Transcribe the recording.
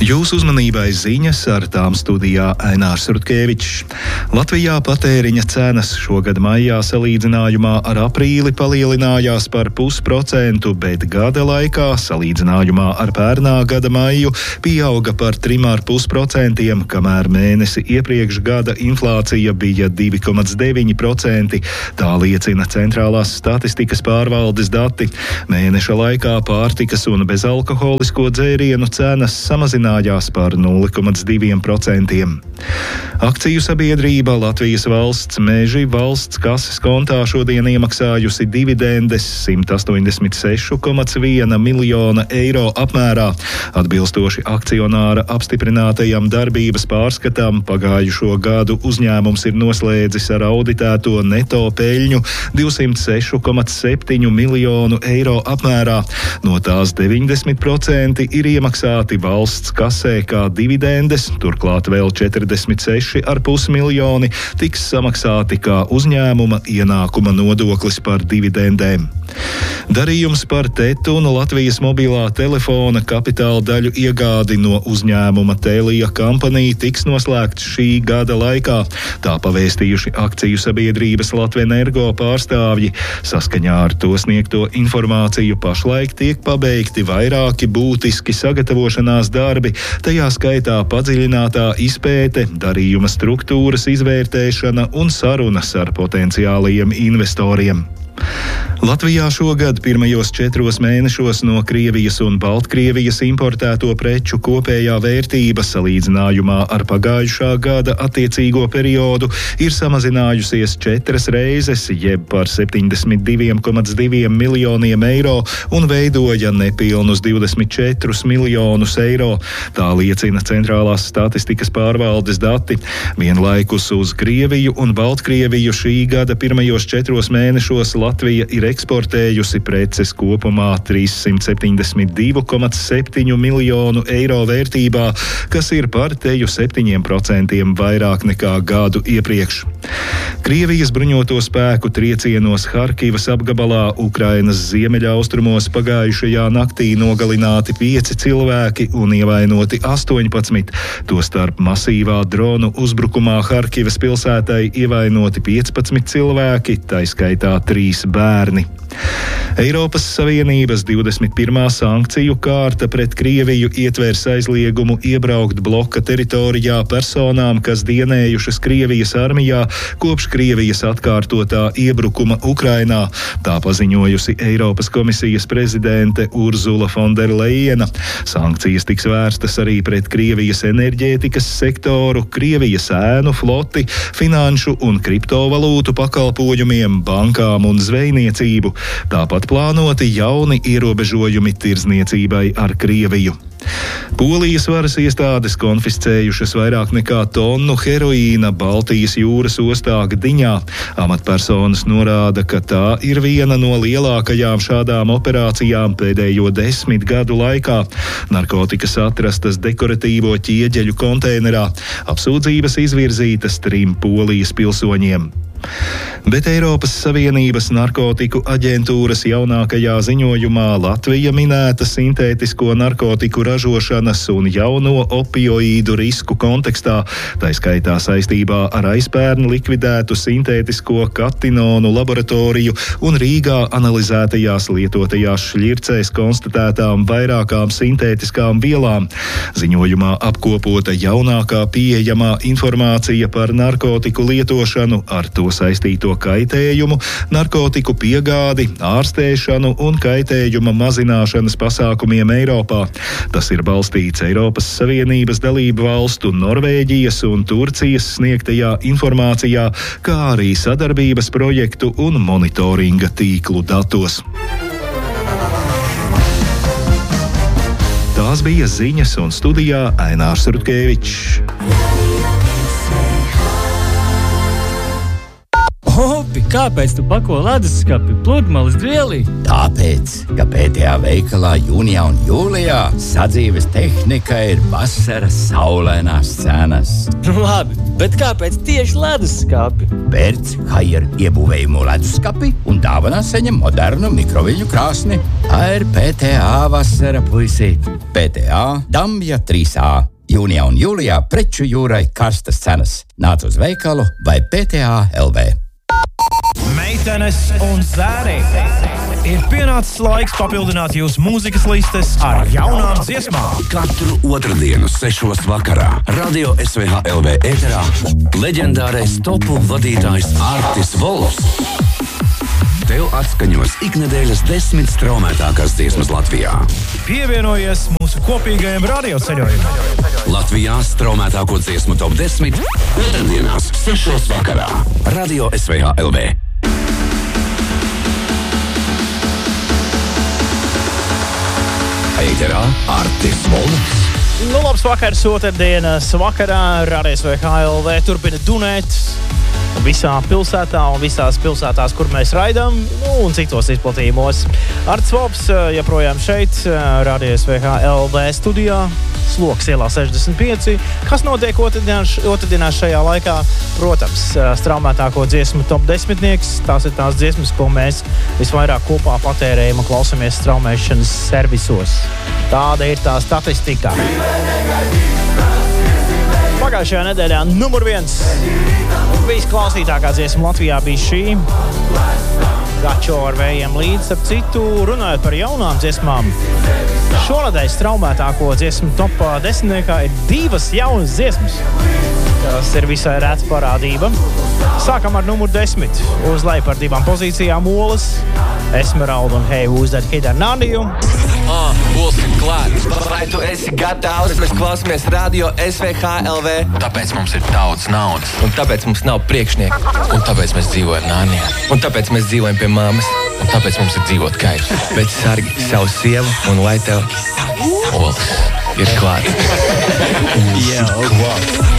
Jūsu uzmanībai ziņas, ar tām studijā Ainārs Rutkevičs. Latvijā patēriņa cenas šogad maijā salīdzinājumā ar aprīli palielinājās par 0,5%, bet gada laikā salīdzinājumā ar pērnā gada maiju pieauga par 3,5%, kamēr mēnesi iepriekš gada inflācija bija 2,9%. Tā liecina Centrālās statistikas pārvaldes dati. Mēneša laikā pārtikas un bezalkoholisko dzērienu cenas samazinājās par 0,2%. Akciju sabiedrība Latvijas valsts meži valsts kases kontā šodien iemaksājusi dividendes 186,1 miljona eiro apmērā. Atbilstoši akcionāra apstiprinātajam darbības pārskatam, pagājušo gadu uzņēmums ir noslēdzis ar auditēto neto peļņu 206,7 miljonu eiro apmērā. No tās 90% ir iemaksāti valsts kasē kā dividendes, turklāt vēl 46,5 miljoni tiks samaksāti kā uzņēmuma ienākuma nodoklis par dividendēm. Darījums par TETU un Latvijas mobilā telefona kapitāla daļu iegādi no uzņēmuma Telia Company tiks noslēgts šī gada laikā. Tā pavēstījuši akciju sabiedrības Latvenergo pārstāvji. Saskaņā ar to sniegto informāciju pašlaik tiek pabeigti vairāki būtiski sagatavošanās darbi, tajā skaitā padziļinātā izpēte, darījuma struktūras izvērtēšana un sarunas ar potenciālajiem investoriem. Latvijā šogad pirmajos 4 mēnešos no Krievijas un Baltkrievijas importēto preču kopējā vērtība salīdzinājumā ar pagājušā gada attiecīgo periodu ir samazinājusies 4 reizes, jeb par 72,2 miljoniem eiro un veidoja nepilnus 24 miljonus eiro. Tā liecina Centrālās statistikas pārvaldes dati. Vienlaikus uz Krieviju un Baltkrieviju šī gada pirmajos 4 mēnešos Latvija ir eksportējusi preces kopumā 372,7 miljonu eiro vērtībā, kas ir par teju 7% vairāk nekā gadu iepriekš. Krievijas bruņoto spēku triecienos Harkivas apgabalā Ukrainas ziemeļaustrumos pagājušajā naktī nogalināti 5 cilvēki un ievainoti 18, tostarp masīvā dronu uzbrukumā Harkivas pilsētai ievainoti 15 cilvēki, taiskaitā 3 bērni. Eiropas Savienības 21. sankciju kārta pret Krieviju ietvers aizliegumu iebraukt bloka teritorijā personām, kas dienējušas Krievijas armijā kopš Krievijas atkārtotā iebrukuma Ukrainā. Tā paziņojusi Eiropas komisijas prezidente Urzula Fonderlejena. Sankcijas tiks vērstas arī pret Krievijas enerģētikas sektoru, Krievijas ēnu floti, finanšu un kriptovalūtu pakalpojumiem, bankām un zvejniecību. Tāpat plānoti jauni ierobežojumi tirdzniecībai ar Krieviju. Polijas varas iestādes konfiscējušas vairāk nekā tonu heroīna Baltijas jūras ostā Gdiņā. Amatpersonas norāda, ka tā ir viena no lielākajām šādām operācijām pēdējo 10 gadu laikā. Narkotikas atrastas dekoratīvo ķieģeļu konteinerā. Apsūdzības izvirzītas 3 Polijas pilsoņiem. Bet Eiropas Savienības narkotiku aģentūras jaunākajā ziņojumā Latvija minēta sintētisko narkotiku ražošanas un jauno opioīdu risku kontekstā, taiskaitā saistībā ar aizpērn likvidētu sintētisko katinonu laboratoriju un Rīgā analizētajās lietotajās šļircēs konstatētām vairākām sintētiskām vielām. Ziņojumā apkopota jaunākā pieejamā informācija par narkotiku lietošanu, ar to saistīto kaitējumu, narkotiku piegādi, ārstēšanu un kaitējuma mazināšanas pasākumiem Eiropā. Tas ir balstīts Eiropas Savienības dalību valstu Norvēģijas un Turcijas sniegtajā informācijā, kā arī sadarbības projektu un monitoringa tīklu datos. Tās bija ziņas un studijā Ainārs Rutkevičs. Skapi? Kāpēc tu pako leduskapi pludmales grielī? Tāpēc, ka PTA veikalā jūnijā un jūlijā sadzīves tehnika ir vasaras saulainās cenas. Labi, bet kāpēc tieši leduskapi? Pērc Haier iebūvējumu leduskapi un dāvanā saņem modernu mikroviļņu krāsni. Tā ir PTA vasara, puisi. PTA Dambja 3A. Jūnijā un jūlijā preču jūrai karstas cenas. Nāc uz veikalu vai PTA LV. Meitenes un zēri, ir pienācis laiks papildināt jūsu mūzikas listes ar jaunām dziesmām. Katru otrdienu 6 vakarā Radio SVH LV ēterā leģendārais topu vadītājs Artis Volfs tev atskaņos iknedēļas 10 straumētākās dziesmas Latvijā. Pievienojies mūsu kopīgajam radioceļojumam. Latvijā straumētāko dziesmu top 10 otrdienās 6 vakarā Radio SVH LV. Ēterā Artis Volfs. Labs vakars, otrdienas vakarā Radio SVH LV turpina dunēt visā pilsētā un visās pilsētās, kur mēs raidām, un citos izplatījumos. Artis Volfs joprojām šeit, Radio SVH LV studijā, Sloks ielā 65. Kas notiek otrdienās šajā laikā? Protams, straumētāko dziesmu top 10. Tās ir tās dziesmas, ko mēs visvairāk kopā patērējam un klausamies straumēšanas servisos. Tāda ir tā statistika. Pagājušajā nedēļā numur 1 visklausītākā dziesma Latvijā bija šī. Gačo ar vējiem līdz, ap citu, runājot par jaunām dziesmām. Šonedēļ straumētāko dziesmu top 10. ir 2 jaunas dziesmas. Tas ir visai rēta parādība. Sākam ar numuru 10. Uz leju par 2 pozīcijām Olas, Esmeralda un Hey Who's That Kid ar Nandiju. Olas ir klāts. Vai tu esi gatavs? Mēs klausāmies Radio SVH LV. Tāpēc mums ir daudz naudas. Un tāpēc mums nav priekšnieku. Un tāpēc mēs dzīvojam Nānijā. Un tāpēc mēs dzīvojam pie mammas. Un tāpēc mums ir dzīvot kaips. Bet sargi savu sievu un lai tev Olas ir klāts. Jā,